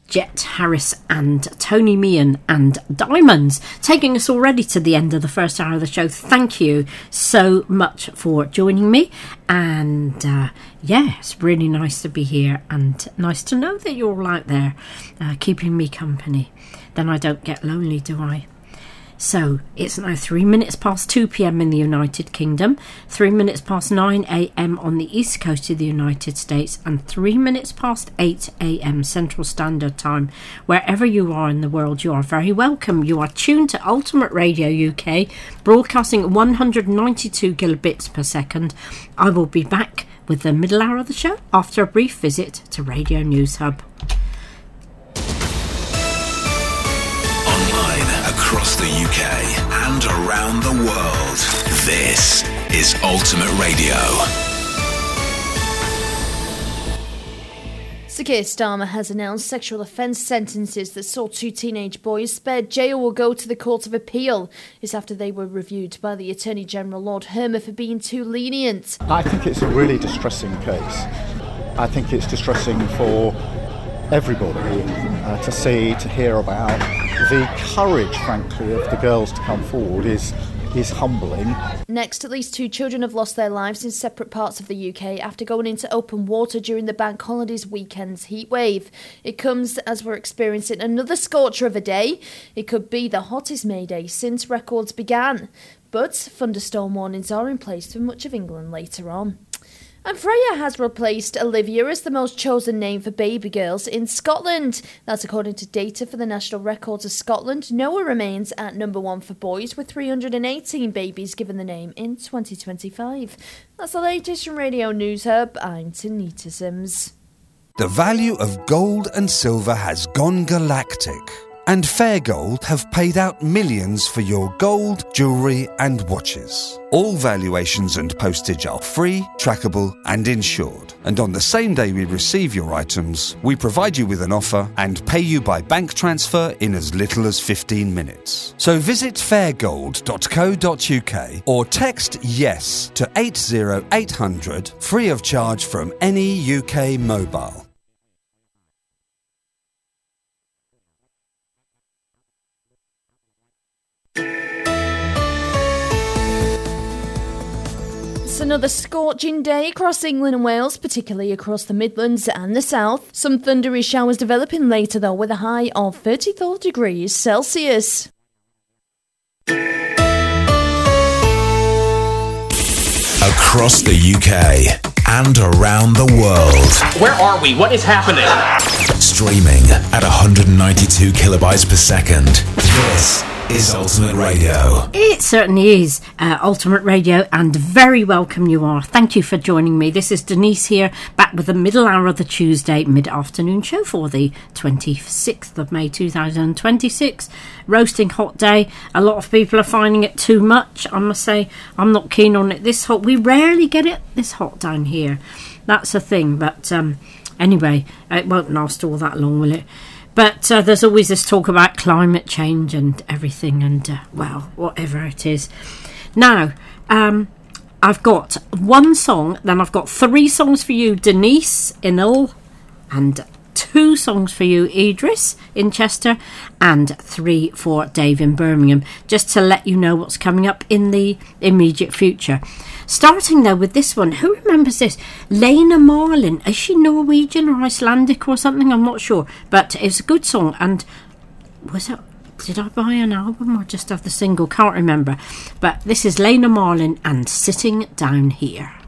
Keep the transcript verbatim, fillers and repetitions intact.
Jet Harris and Tony Meehan and Diamonds, taking us already to the end of the first hour of the show. Thank you so much for joining me, and uh, yeah, it's really nice to be here and nice to know that you're all out there uh, keeping me company. Then I don't get lonely, do I? So it's now three minutes past two p.m. in the United Kingdom, three minutes past nine a.m. on the east coast of the United States, and three minutes past eight a.m. Central Standard Time. Wherever you are in the world, you are very welcome. You are tuned to Ultimate Radio U K, broadcasting at one hundred ninety-two kilobits per second. I will be back with the middle hour of the show after a brief visit to Radio News Hub. Across the U K and around the world, this is Ultimate Radio. Sir Keir Starmer has announced sexual offence sentences that saw two teenage boys spared jail will go to the Court of Appeal. It's after they were reviewed by the Attorney General Lord Hermer for being too lenient. I think it's a really distressing case. I think it's distressing for everybody uh, to see, to hear about. The courage, frankly, of the girls to come forward is is humbling. Next, at least two children have lost their lives in separate parts of the U K after going into open water during the bank holidays weekend's heatwave. It comes as we're experiencing another scorcher of a day. It could be the hottest May Day since records began. But thunderstorm warnings are in place for much of England later on. And Freya has replaced Olivia as the most chosen name for baby girls in Scotland. That's according to data for the National Records of Scotland. Noah remains at number one for boys, with three hundred eighteen babies given the name in twenty twenty-five. That's the latest from Radio News Hub. I'm Tanita Sims. The value of gold and silver has gone galactic, and Fairgold have paid out millions for your gold, jewellery and watches. All valuations and postage are free, trackable and insured. And on the same day we receive your items, we provide you with an offer and pay you by bank transfer in as little as fifteen minutes. So visit fairgold dot co dot uk or text YES to eight zero eight hundred, free of charge from any U K mobile. Another scorching day across England and Wales, particularly across the Midlands and the South. Some thundery showers developing later though, with a high of thirty-four degrees Celsius. Across the U K and around the world. Where are we? What is happening? Streaming at one hundred ninety-two kilobytes per second. This is Ultimate Radio. It certainly is uh, Ultimate Radio, and very welcome you are. Thank you for joining me. This is Denise here, back with the middle hour of the Tuesday mid-afternoon show for the twenty-sixth of May two thousand twenty-six. Roasting hot day. A lot of people are finding it too much. I must say, I'm not keen on it this hot. We rarely get it this hot down here. That's a thing, but um, anyway, it won't last all that long, will it? But uh, there's always this talk about climate change and everything, and uh, well, whatever it is. Now, um, I've got one song, then I've got three songs for you, Denise in Hull, and two songs for you, Idris in Chester, and three for Dave in Birmingham, just to let you know what's coming up in the immediate future. Starting though with this one, who remembers this? Lena Marlin, is she Norwegian or Icelandic or something? I'm not sure, but it's a good song. And was it, did I buy an album or just have the single? Can't remember. But this is Lena Marlin and Sitting Down Here.